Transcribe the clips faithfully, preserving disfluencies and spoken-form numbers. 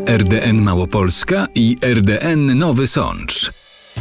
R D N Małopolska i R D N Nowy Sącz.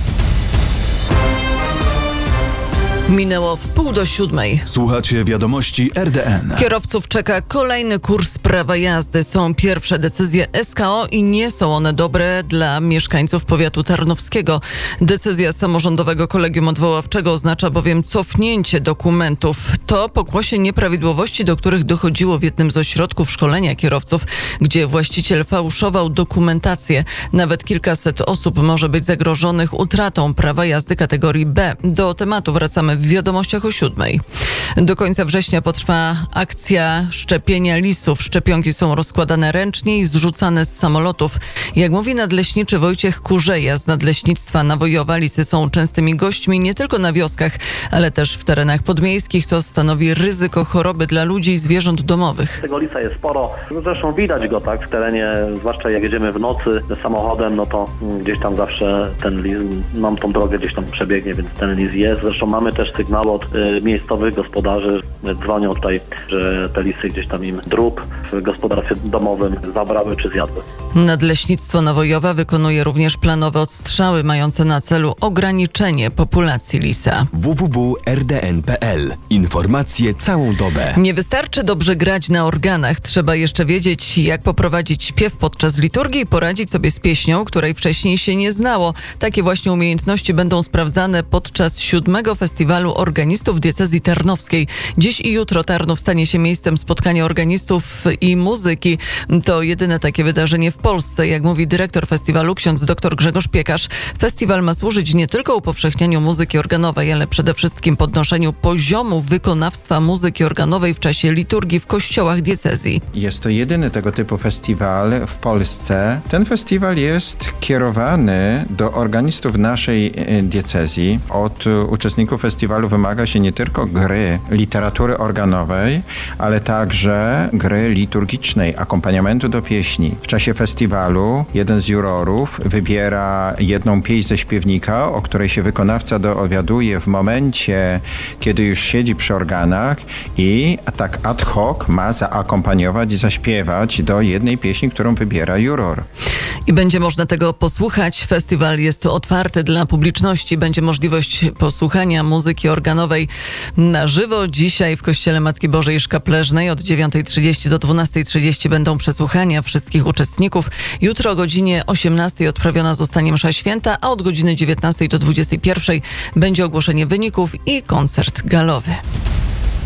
Minęło w pół do siódmej. Słuchacie wiadomości R D N. Kierowców czeka kolejny kurs prawa jazdy. Są pierwsze decyzje S K O i nie są one dobre dla mieszkańców powiatu tarnowskiego. Decyzja samorządowego kolegium odwoławczego oznacza bowiem cofnięcie dokumentów. To pokłosie nieprawidłowości, do których dochodziło w jednym z ośrodków szkolenia kierowców, gdzie właściciel fałszował dokumentację. Nawet kilkaset osób może być zagrożonych utratą prawa jazdy kategorii B. Do tematu wracamy w wiadomościach o siódmej. Do końca września potrwa akcja szczepienia lisów. Szczepionki są rozkładane ręcznie i zrzucane z samolotów. Jak mówi nadleśniczy Wojciech Kurzeja z Nadleśnictwa Nawojowa, lisy są częstymi gośćmi nie tylko na wioskach, ale też w terenach podmiejskich, co stanowi ryzyko choroby dla ludzi i zwierząt domowych. Tego lisa jest sporo. No zresztą widać go tak w terenie, zwłaszcza jak jedziemy w nocy samochodem, no to gdzieś tam zawsze ten lis nam tą drogę gdzieś tam przebiegnie, więc ten lis jest. Zresztą mamy też sygnały od y, miejscowych gospodarzy, dzwonią tutaj, że te lisy gdzieś tam im drób w gospodarstwie domowym zabrały czy zjadły. Nadleśnictwo Nawojowa wykonuje również planowe odstrzały mające na celu ograniczenie populacji lisa. w w w kropka r d n kropka p l. Informacje całą dobę. Nie wystarczy dobrze grać na organach. Trzeba jeszcze wiedzieć, jak poprowadzić śpiew podczas liturgii i poradzić sobie z pieśnią, której wcześniej się nie znało. Takie właśnie umiejętności będą sprawdzane podczas siódmego festiwalu organistów diecezji tarnowskiej. Dziś i jutro Tarnów stanie się miejscem spotkania organistów i muzyki. To jedyne takie wydarzenie w Polsce. Jak mówi dyrektor festiwalu, ksiądz dr Grzegorz Piekarz, festiwal ma służyć nie tylko upowszechnianiu muzyki organowej, ale przede wszystkim podnoszeniu poziomu wykonawstwa muzyki organowej w czasie liturgii w kościołach diecezji. Jest to jedyny tego typu festiwal w Polsce. Ten festiwal jest kierowany do organistów naszej diecezji. Od uczestników festiwalu wymaga się nie tylko gry literatury organowej, ale także gry liturgicznej, akompaniamentu do pieśni. W czasie festiwalu jeden z jurorów wybiera jedną pieśń ze śpiewnika, o której się wykonawca dowiaduje w momencie, kiedy już siedzi przy organach i tak ad hoc ma zaakompaniować i zaśpiewać do jednej pieśni, którą wybiera juror. I będzie można tego posłuchać. Festiwal jest otwarty dla publiczności. Będzie możliwość posłuchania muzyki organowej na żywo. Dzisiaj w Kościele Matki Bożej Szkapleżnej od dziewiątej trzydzieści do dwunastej trzydzieści będą przesłuchania wszystkich uczestników. Jutro o godzinie osiemnastej odprawiona zostanie msza święta, a od godziny dziewiętnastej do dwudziestej pierwszej będzie ogłoszenie wyników i koncert galowy.